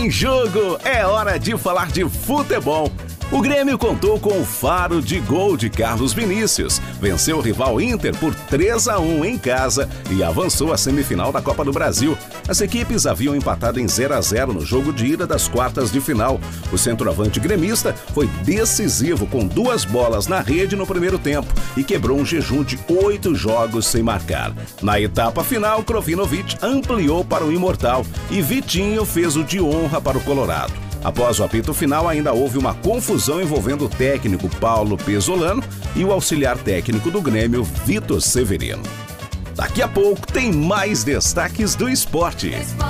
Tem jogo! É hora de falar de futebol. O Grêmio contou com o faro de gol de Carlos Vinícius. Venceu o rival Inter por 3-1 em casa e avançou à semifinal da Copa do Brasil. As equipes haviam empatado em 0-0 no jogo de ida das quartas de final. O centroavante gremista foi decisivo com 2 bolas na rede no primeiro tempo e quebrou um jejum de 8 jogos sem marcar. Na etapa final, Krovinovic ampliou para o imortal e Vitinho fez o de honra para o Colorado. Após o apito final, ainda houve uma confusão envolvendo o técnico Paulo Pesolano e o auxiliar técnico do Grêmio, Vitor Severino. Daqui a pouco tem mais destaques do esporte.